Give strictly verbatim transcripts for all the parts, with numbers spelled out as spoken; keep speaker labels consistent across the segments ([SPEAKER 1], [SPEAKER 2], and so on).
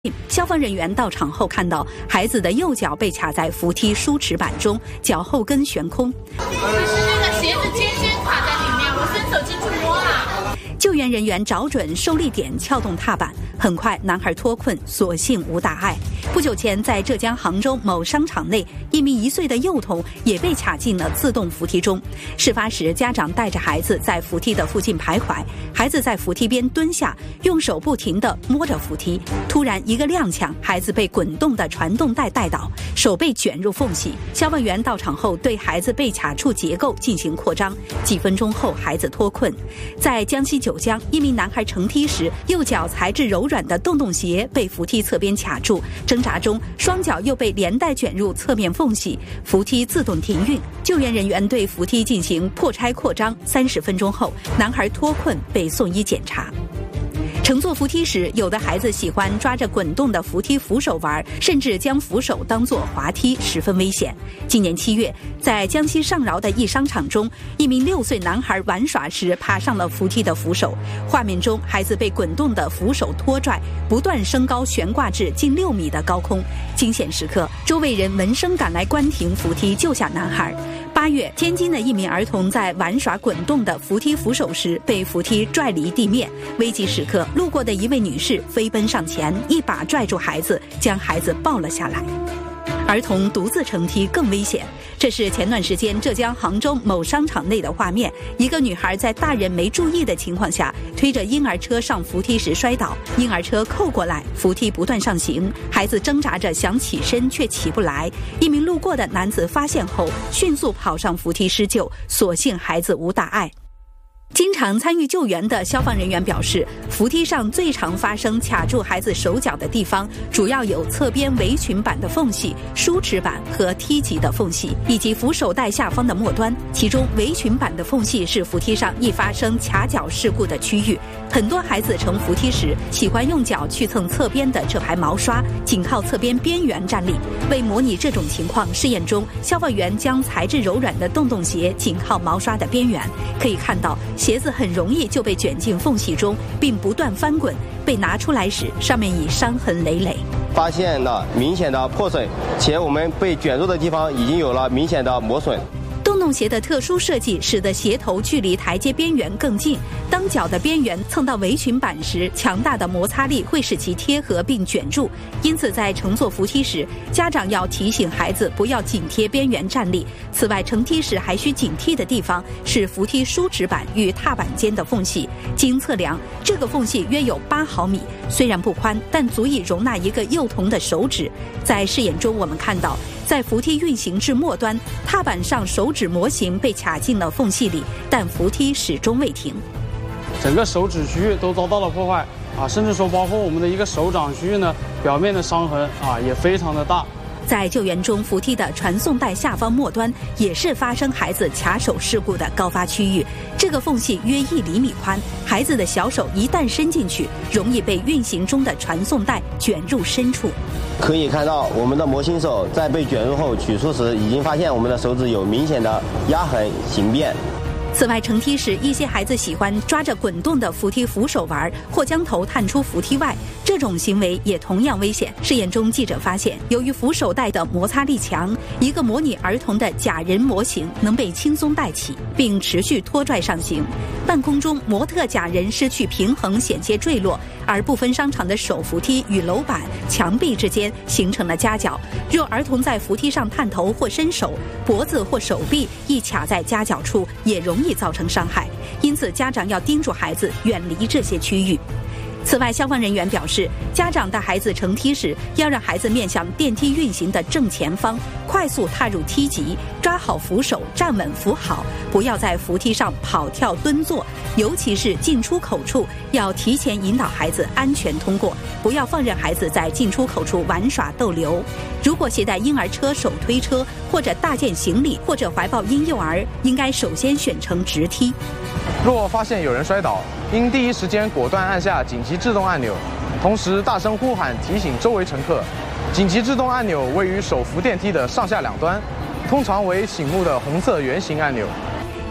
[SPEAKER 1] 消防人员到场后看到孩子的右脚被卡在扶梯梳齿板中，脚后跟悬空。
[SPEAKER 2] 是那个鞋子尖尖卡在里面，我伸手进去摸了。
[SPEAKER 1] 救援人员找准受力点撬动踏板，很快男孩脱困，所幸无大碍。不久前，在浙江杭州某商场内，一名一岁的幼童也被卡进了自动扶梯中。事发时，家长带着孩子在扶梯的附近徘徊，孩子在扶梯边蹲下，用手不停地摸着扶梯。突然一个踉跄，孩子被滚动的传动带带倒，手被卷入缝隙。消防员到场后，对孩子被卡处结构进行扩张。几分钟后，孩子脱困。在江西九江，一名男孩乘梯时，右脚材质柔软的洞洞鞋被扶梯侧边卡住，挣扎中双脚又被连带卷入侧面缝隙，扶梯自动停运。救援人员对扶梯进行破拆扩张，三十分钟后，男孩脱困被送医检查。乘坐扶梯时，有的孩子喜欢抓着滚动的扶梯扶手玩，甚至将扶手当作滑梯，十分危险。今年七月，在江西上饶的一商场中，一名六岁男孩玩耍时爬上了扶梯的扶手，画面中孩子被滚动的扶手拖拽，不断升高悬挂至近六米的高空。惊险时刻，周围人闻声赶来关停扶梯，救下男孩。八月，天津的一名儿童在玩耍滚动的扶梯扶手时，被扶梯拽离地面。危急时刻，路过的一位女士飞奔上前，一把拽住孩子，将孩子抱了下来。儿童独自乘梯更危险。这是前段时间浙江杭州某商场内的画面，一个女孩在大人没注意的情况下，推着婴儿车上扶梯时摔倒，婴儿车扣过来，扶梯不断上行，孩子挣扎着想起身却起不来。一名路过的男子发现后，迅速跑上扶梯施救，所幸孩子无大碍。经常参与救援的消防人员表示，扶梯上最常发生卡住孩子手脚的地方，主要有侧边围裙板的缝隙、梳齿板和梯级的缝隙，以及扶手带下方的末端。其中，围裙板的缝隙是扶梯上易发生卡脚事故的区域。很多孩子乘扶梯时，喜欢用脚去蹭侧边的这排毛刷，紧靠侧边边缘站立。为模拟这种情况，试验中，消防员将材质柔软的洞洞鞋紧靠毛刷的边缘，可以看到鞋子很容易就被卷进缝隙中，并不断翻滚。被拿出来时，上面已伤痕累累。
[SPEAKER 3] 发现了明显的破损，且我们被卷入的地方已经有了明显的磨损。
[SPEAKER 1] 洞洞鞋的特殊设计使得鞋头距离台阶边缘更近，当脚的边缘蹭到围裙板时，强大的摩擦力会使其贴合并卷住。因此，在乘坐扶梯时，家长要提醒孩子不要紧贴边缘站立。此外，乘梯时还需警惕的地方是扶梯梳齿板与踏板间的缝隙。经测量，这个缝隙约有八毫米，虽然不宽，但足以容纳一个幼童的手指。在试验中，我们看到，在扶梯运行至末端，踏板上手指模型被卡进了缝隙里，但扶梯始终未停。
[SPEAKER 4] 整个手指区域都遭到了破坏啊，甚至说包括我们的一个手掌区域呢，表面的伤痕啊也非常的大。
[SPEAKER 1] 在救援中，扶梯的传送带下方末端也是发生孩子卡手事故的高发区域。这个缝隙约一厘米宽，孩子的小手一旦伸进去，容易被运行中的传送带卷入深处。
[SPEAKER 3] 可以看到，我们的模型手在被卷入后取出时，已经发现我们的手指有明显的压痕形变。
[SPEAKER 1] 此外，乘梯时，一些孩子喜欢抓着滚动的扶梯扶手玩，或将头探出扶梯外，这种行为也同样危险。试验中，记者发现，由于扶手带的摩擦力强，一个模拟儿童的假人模型能被轻松带起，并持续拖拽上行。半空中，模特假人失去平衡，险些坠落，而部分商场的手扶梯与楼板、墙壁之间形成了夹角。若儿童在扶梯上探头或伸手，脖子或手臂一卡在夹角处，也容易造成伤害。因此，家长要叮嘱孩子远离这些区域。此外，消防人员表示，家长带孩子乘梯时，要让孩子面向电梯运行的正前方，快速踏入梯级，抓好扶手，站稳扶好，不要在扶梯上跑跳蹲坐，尤其是进出口处，要提前引导孩子安全通过，不要放任孩子在进出口处玩耍逗留。如果携带婴儿车、手推车或者大件行李，或者怀抱婴幼儿，应该首先选乘直梯。
[SPEAKER 5] 若发现有人摔倒，应第一时间果断按下紧急制动按钮，同时大声呼喊提醒周围乘客。紧急制动按钮位于手扶电梯的上下两端，通常为醒目的红色圆形按钮。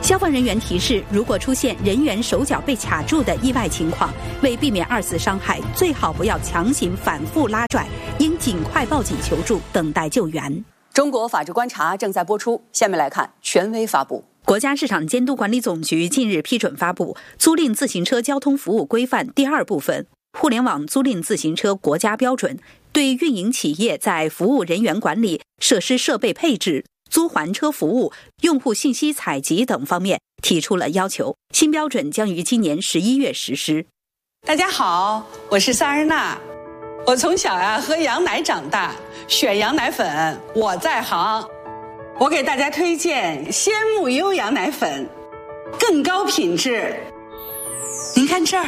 [SPEAKER 1] 消防人员提示，如果出现人员手脚被卡住的意外情况，为避免二次伤害，最好不要强行反复拉拽，应尽快报警求助，等待救援。
[SPEAKER 6] 中国法治观察正在播出，下面来看权威发布。
[SPEAKER 1] 国家市场监督管理总局近日批准发布《租赁自行车交通服务规范》第二部分互联网租赁自行车国家标准，对运营企业在服务人员管理、设施设备配置、租还车服务、用户信息采集等方面提出了要求。新标准将于今年十一月实施。
[SPEAKER 7] 大家好，我是萨尔娜。我从小呀喝羊奶长大，选羊奶粉我在行。我给大家推荐鲜木优羊奶粉，更高品质。您看这儿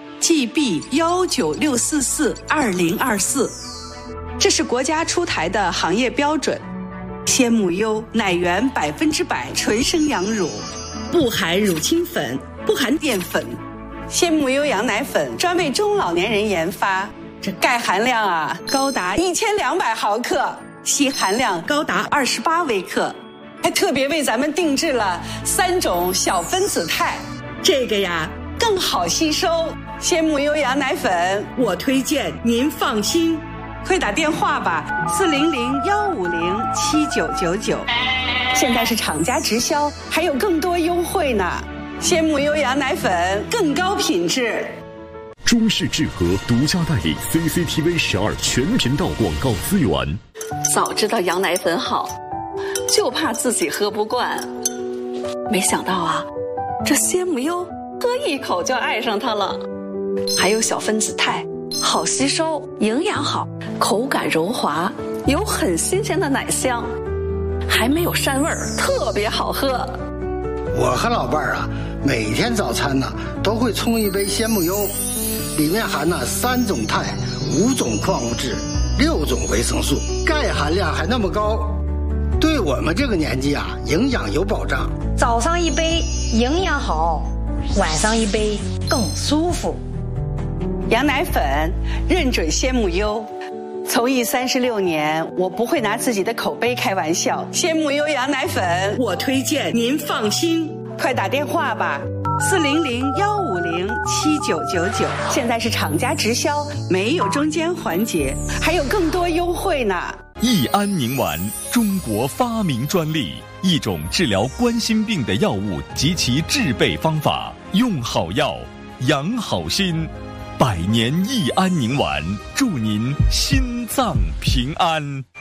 [SPEAKER 7] G B 一九六四四二零二四，这是国家出台的行业标准。鲜木优奶源百分之百纯生羊乳，不含乳清粉，不含淀粉。鲜木优羊奶粉专为中老年人研发，这钙含量啊高达一千两百毫克，硒含量高达二十八微克，还特别为咱们定制了三种小分子肽，这个呀更好吸收。鲜木优羊奶粉我推荐您放心，快打电话吧，四零零幺五零七九九九。现在是厂家直销，还有更多优惠呢。鲜木优羊奶粉更高品质。
[SPEAKER 8] 中视智和独家代理 C C T V 十二全频道广告资源。
[SPEAKER 6] 早知道羊奶粉好，就怕自己喝不惯。没想到啊，这鲜木优喝一口就爱上它了。还有小分子肽，好吸收，营养好，口感柔滑，有很新鲜的奶香，还没有膻味儿，特别好喝。
[SPEAKER 9] 我和老伴儿啊，每天早餐呢都会冲一杯鲜木优，里面含了三种肽、五种矿物质、六种维生素，钙含量还那么高，对我们这个年纪啊，营养有保障。
[SPEAKER 10] 早上一杯营养好，晚上一杯更舒服。
[SPEAKER 7] 羊奶粉认准鲜木优。从艺三十六年，我不会拿自己的口碑开玩笑。鲜木优羊奶粉我推荐您放心，快打电话吧，四零零幺五零七九九九。现在是厂家直销，没有中间环节，还有更多优惠呢。
[SPEAKER 11] 益安宁丸，中国发明专利，一种治疗冠心病的药物及其制备方法，用好药，养好心。百年益安宁丸，祝您心脏平安。